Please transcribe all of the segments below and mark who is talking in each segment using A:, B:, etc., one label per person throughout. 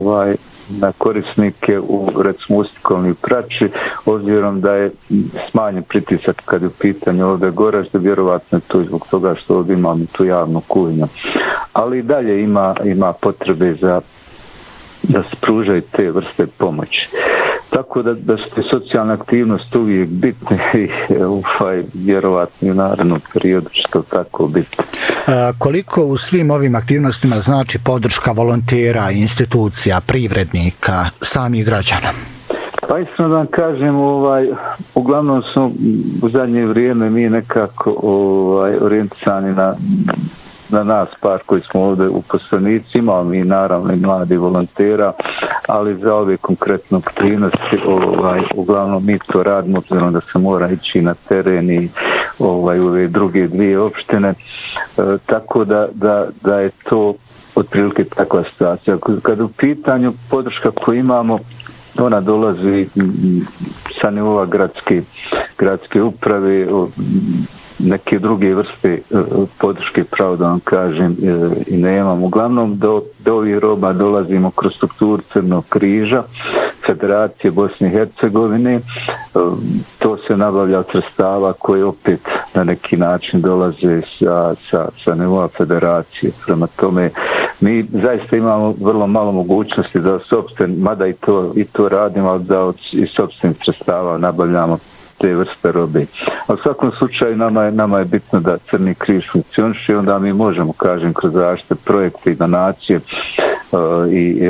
A: na korisnike u recimo ustikovnoj prači, obzirom da je smanjen pritisak kad je u pitanju ovdje Goražde, vjerovatno je to zbog toga što ovdje imamo tu javnu kuhinju. Ali i dalje ima potrebe da se pružaju te vrste pomoći. Tako da su te socijalne aktivnosti uvijek bitne i vjerovatno i u narednom periodu će to tako biti.
B: Koliko u svim ovim aktivnostima znači podrška volontera, institucija, privrednika, samih građana?
A: Pa iskreno da vam kažem, uglavnom smo u zadnje vrijeme mi nekako orijentisani na nas par koji smo ovdje uposlenici, imamo mi naravno i mladi volontera, ali za ove konkretne aktivnosti uglavnom mi to radimo, obzirom da se mora ići na teren i u ove druge dvije opštine, tako da je to otprilike takva situacija. Kad u pitanju podrška koju imamo, ona dolazi sa nivoa gradske uprave, neke druge vrste podrške, pravo da vam kažem, i nemam. Uglavnom do ovih roba dolazimo kroz strukturu Crvenog križa, Federacije Bosne i Hercegovine. To se nabavlja od sredstava koje opet na neki način dolaze sa nivoa Federacije. Prema tome, mi zaista imamo vrlo malo mogućnosti da mada i to radimo, ali da iz sopstvenih sredstava nabavljamo te vrste robe. A u svakom slučaju nama je bitno da Crni križ funkcioniše, onda mi možemo, kažem, kroz različite projekte i donacije i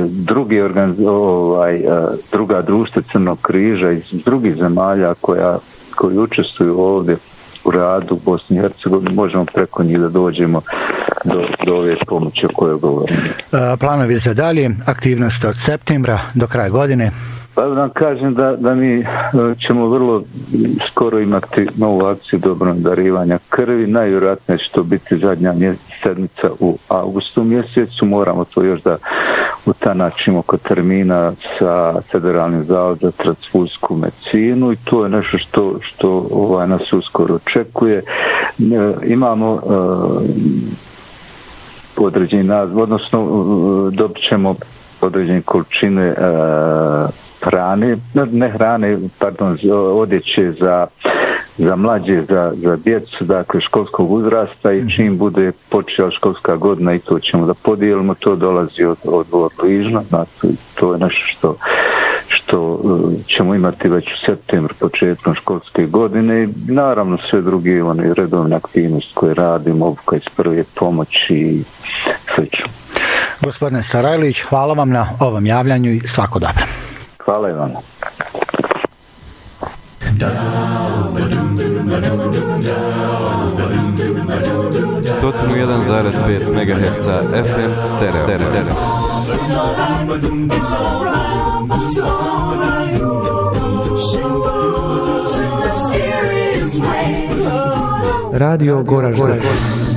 A: druga društva Crnog križa iz drugih zemalja koji učestvuju ovdje u radu u Bosni i Hercegovini, možemo preko njih da dođemo do ove pomoći o kojoj govorimo.
B: Planovi za dalje, aktivnosti od septembra do kraja godine?
A: Pa vam kažem da mi ćemo vrlo skoro imati novu akciju dobrovoljnog darivanja krvi. Najvjerojatnije će to biti zadnja sedmica u avgustu mjesecu. Moramo to još da utanačimo oko termina sa Federalnim zavodom za transfuzijsku medicinu i to je nešto što nas uskoro očekuje. Imamo određeni naziv, odnosno dobit ćemo određene količine odjeće za mlađe, za djecu, dakle školskog uzrasta i čim bude počela školska godina i to ćemo da podijelimo, to dolazi od bližno, znači to je nešto što ćemo imati već u septembru, početkom školske godine i naravno sve druge redovne aktivnosti koje radimo, obuka iz prve pomoći i slično.
B: Gospodine Sarajlić, hvala vam na ovom javljanju i svako dobro.
A: Hvala i vam.
C: Stotinu 1,5 MHz FM stereo.
D: Radio Goražde.